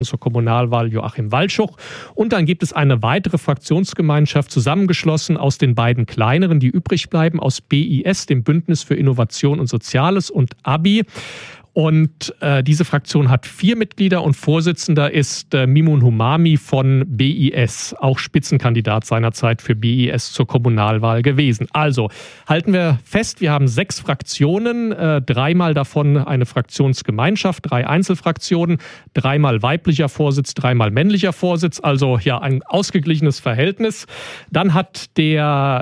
zur Kommunalwahl Joachim Walschuch. Und dann gibt es eine weitere Fraktionsgemeinschaft, zusammengeschlossen aus den beiden kleineren, die übrig bleiben, aus BIS, dem Bündnis für Innovation und Soziales, und ABI. Und diese Fraktion hat 4 Mitglieder und Vorsitzender ist Mimun Humami von BIS, auch Spitzenkandidat seinerzeit für BIS zur Kommunalwahl gewesen. Also halten wir fest, wir haben 6 Fraktionen, 3-mal davon eine Fraktionsgemeinschaft, 3 Einzelfraktionen, 3-mal weiblicher Vorsitz, 3-mal männlicher Vorsitz, also ja ein ausgeglichenes Verhältnis. Dann hat die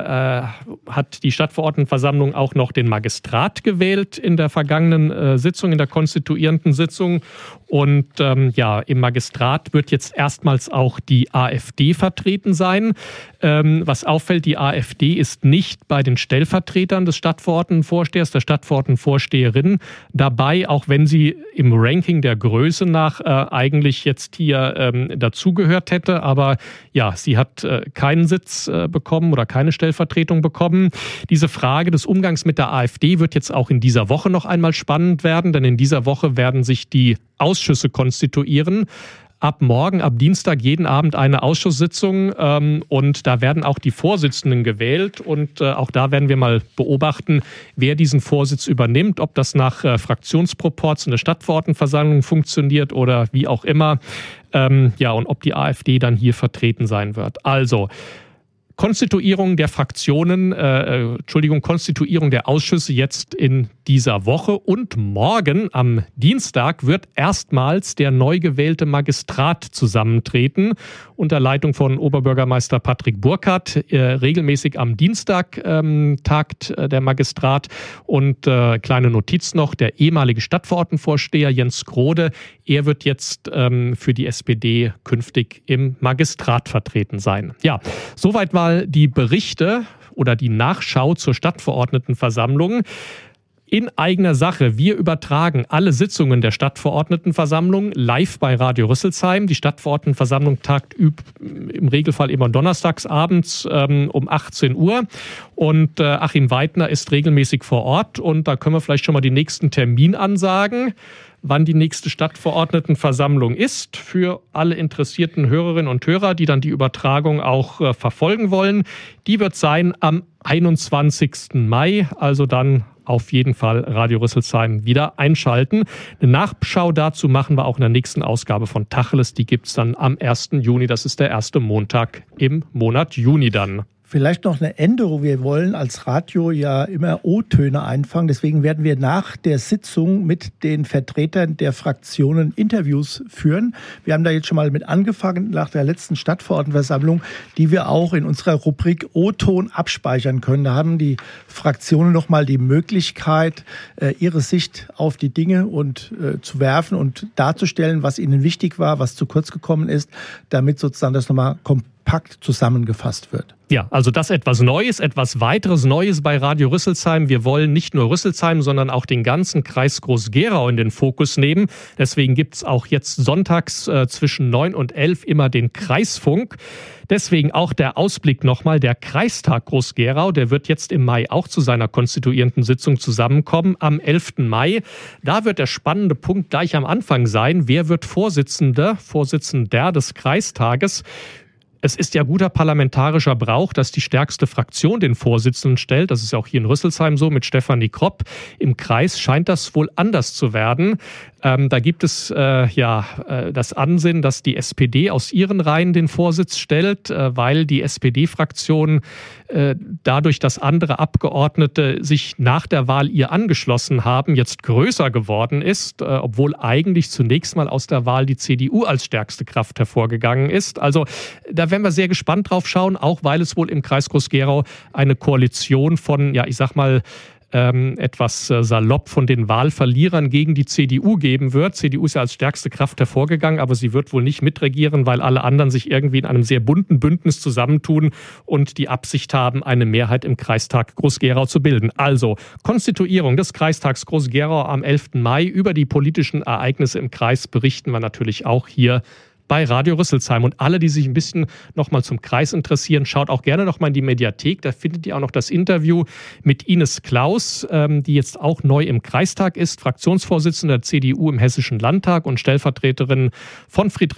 Stadtverordnetenversammlung auch noch den Magistrat gewählt in der vergangenen Sitzung, in der konstituierenden Sitzung. Und im Magistrat wird jetzt erstmals auch die AfD vertreten sein. Was auffällt, die AfD ist nicht bei den Stellvertretern des Stadtverordnetenvorstehers, der Stadtverordnetenvorsteherin dabei, auch wenn sie im Ranking der Größe nach eigentlich jetzt hier dazugehört hätte. Aber ja, sie hat keinen Sitz bekommen oder keine Stellvertretung bekommen. Diese Frage des Umgangs mit der AfD wird jetzt auch in dieser Woche noch einmal spannend werden, denn in dieser Woche werden sich die Ausschüsse konstituieren. Ab morgen, ab Dienstag, jeden Abend eine Ausschusssitzung und da werden auch die Vorsitzenden gewählt und auch da werden wir mal beobachten, wer diesen Vorsitz übernimmt, ob das nach Fraktionsproporz in der Stadtverordnetenversammlung funktioniert oder wie auch immer, und ob die AfD dann hier vertreten sein wird. Also Konstituierung der Konstituierung der Ausschüsse jetzt in dieser Woche, und morgen am Dienstag wird erstmals der neu gewählte Magistrat zusammentreten unter Leitung von Oberbürgermeister Patrick Burkhardt. Regelmäßig am Dienstag tagt der Magistrat, und kleine Notiz noch, der ehemalige Stadtverordnetenvorsteher Jens Grode, er wird jetzt für die SPD künftig im Magistrat vertreten sein. Ja, soweit mal die Berichte oder die Nachschau zur Stadtverordnetenversammlung. In eigener Sache. Wir übertragen alle Sitzungen der Stadtverordnetenversammlung live bei Radio Rüsselsheim. Die Stadtverordnetenversammlung tagt im Regelfall immer donnerstags abends um 18 Uhr. Und Achim Weidner ist regelmäßig vor Ort. Und da können wir vielleicht schon mal den nächsten Termin ansagen, wann die nächste Stadtverordnetenversammlung ist, für alle interessierten Hörerinnen und Hörer, die dann die Übertragung auch verfolgen wollen. Die wird sein am 21. Mai, also dann auf jeden Fall Radio Rüsselsheim wieder einschalten. Eine Nachschau dazu machen wir auch in der nächsten Ausgabe von Tacheles. Die gibt es dann am 1. Juni. Das ist der erste Montag im Monat Juni dann. Vielleicht noch eine Änderung. Wir wollen als Radio ja immer O-Töne einfangen. Deswegen werden wir nach der Sitzung mit den Vertretern der Fraktionen Interviews führen. Wir haben da jetzt schon mal mit angefangen nach der letzten Stadtverordnetenversammlung, die wir auch in unserer Rubrik O-Ton abspeichern können. Da haben die Fraktionen noch mal die Möglichkeit, ihre Sicht auf die Dinge zu werfen und darzustellen, was ihnen wichtig war, was zu kurz gekommen ist, damit sozusagen das nochmal kompakt zusammengefasst wird. Ja, also das etwas Neues, etwas weiteres Neues bei Radio Rüsselsheim. Wir wollen nicht nur Rüsselsheim, sondern auch den ganzen Kreis Groß-Gerau in den Fokus nehmen. Deswegen gibt's auch jetzt sonntags zwischen 9 und 11 immer den Kreisfunk. Deswegen auch der Ausblick nochmal, der Kreistag Groß-Gerau, der wird jetzt im Mai auch zu seiner konstituierenden Sitzung zusammenkommen, am 11. Mai. Da wird der spannende Punkt gleich am Anfang sein, wer wird Vorsitzender des Kreistages. Es ist ja guter parlamentarischer Brauch, dass die stärkste Fraktion den Vorsitzenden stellt. Das ist ja auch hier in Rüsselsheim so mit Stefanie Kropp. Im Kreis scheint das wohl anders zu werden. Da gibt es das Ansinnen, dass die SPD aus ihren Reihen den Vorsitz stellt, weil die SPD-Fraktion dadurch, dass andere Abgeordnete sich nach der Wahl ihr angeschlossen haben, jetzt größer geworden ist, obwohl eigentlich zunächst mal aus der Wahl die CDU als stärkste Kraft hervorgegangen ist. Also da werden wir sehr gespannt drauf schauen, auch weil es wohl im Kreis Groß-Gerau eine Koalition von, etwas salopp von den Wahlverlierern gegen die CDU geben wird. CDU ist ja als stärkste Kraft hervorgegangen, aber sie wird wohl nicht mitregieren, weil alle anderen sich irgendwie in einem sehr bunten Bündnis zusammentun und die Absicht haben, eine Mehrheit im Kreistag Groß-Gerau zu bilden. Also Konstituierung des Kreistags Groß-Gerau am 11. Mai. Über die politischen Ereignisse im Kreis berichten wir natürlich auch hier bei Radio Rüsselsheim. Und alle, die sich ein bisschen nochmal zum Kreis interessieren, schaut auch gerne nochmal in die Mediathek. Da findet ihr auch noch das Interview mit Ines Klaus, die jetzt auch neu im Kreistag ist, Fraktionsvorsitzende der CDU im Hessischen Landtag und Stellvertreterin von Friedrich